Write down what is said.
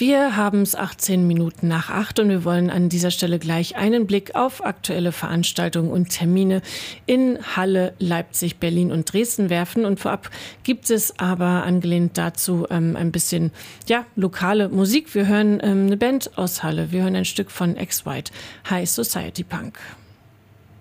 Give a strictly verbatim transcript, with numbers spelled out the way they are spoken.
Wir haben es achtzehn Minuten nach acht und wir wollen an dieser Stelle gleich einen Blick auf aktuelle Veranstaltungen und Termine in Halle, Leipzig, Berlin und Dresden werfen. Und vorab gibt es aber angelehnt dazu ähm, ein bisschen ja, lokale Musik. Wir hören ähm, eine Band aus Halle. Wir hören ein Stück von Ex-White, High Society Punk.